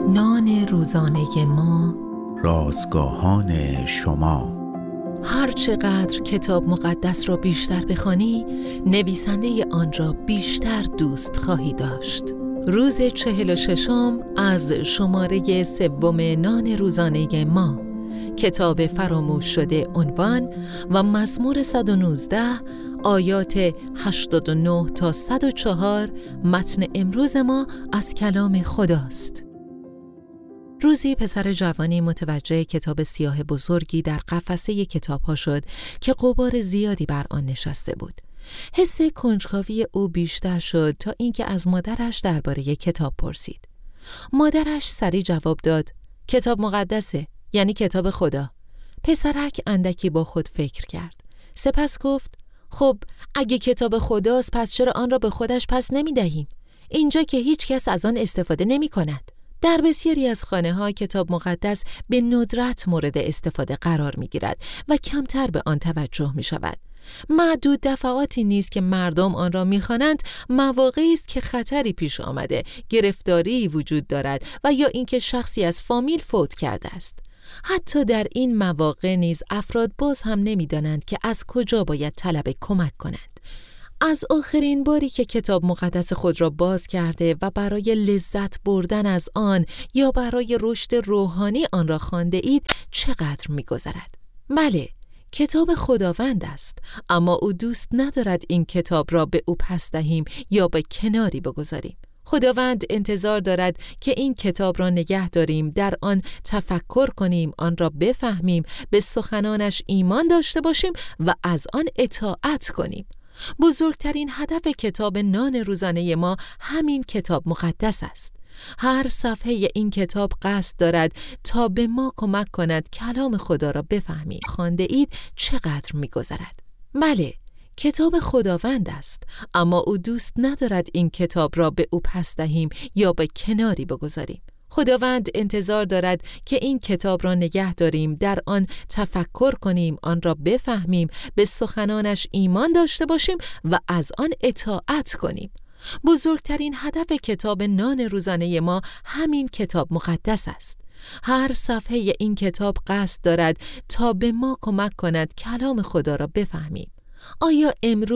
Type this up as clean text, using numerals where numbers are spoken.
نان روزانه ما، رازگاهان شما. هر چقدر کتاب مقدس را بیشتر بخوانی، نویسنده آن را بیشتر دوست خواهی داشت. روز 46 از شماره 3 نان روزانه ما، کتاب فراموش شده عنوان و مزمور 119 آیات 89 تا 104 متن امروز ما از کلام خداست. روزی پسر جوانی متوجه کتاب سیاه بزرگی در قفسه کتاب‌ها شد که غبار زیادی بر آن نشسته بود. حس کنجکاوی او بیشتر شد تا اینکه از مادرش درباره کتاب پرسید. مادرش سریع جواب داد: کتاب مقدسه، یعنی کتاب خدا. پسرک اندکی با خود فکر کرد. سپس گفت: خب اگه کتاب خداست پس چرا آن را به خودش پس نمی دهیم؟ اینجا که هیچ کس از آن استفاده نمی کند. در بسیاری از خانه‌ها کتاب مقدس به ندرت مورد استفاده قرار می‌گیرد و کمتر به آن توجه می‌شود. معدود دفعاتی نیست که مردم آن را می‌خوانند مواقعی است که خطری پیش آمده، گرفتاری وجود دارد و یا اینکه شخصی از فامیل فوت کرده است. حتی در این مواقع نیز افراد باز هم نمی‌دانند که از کجا باید طلب کمک کنند. از آخرین باری که کتاب مقدس خود را باز کرده و برای لذت بردن از آن یا برای رشد روحانی آن را خوانده اید چقدر می‌گذرد؟ بله، کتاب خداوند است، اما او دوست ندارد این کتاب را به او پس دهیم یا به کناری بگذاریم. خداوند انتظار دارد که این کتاب را نگه داریم، در آن تفکر کنیم، آن را بفهمیم، به سخنانش ایمان داشته باشیم و از آن اطاعت کنیم. بزرگترین هدف کتاب نان روزانه ما همین کتاب مقدس است. هر صفحه این کتاب قصد دارد تا به ما کمک کند کلام خدا را بفهمیم. خوانده اید چقدر می‌گذرد؟ بله، کتاب خداوند است، اما او دوست ندارد این کتاب را به او پس دهیم یا به کناری بگذاریم. خداوند انتظار دارد که این کتاب را نگه داریم، در آن تفکر کنیم، آن را بفهمیم، به سخنانش ایمان داشته باشیم و از آن اطاعت کنیم. بزرگترین هدف کتاب نان روزانه ما همین کتاب مقدس است. هر صفحه این کتاب قصد دارد تا به ما کمک کند کلام خدا را بفهمیم. آیا امروز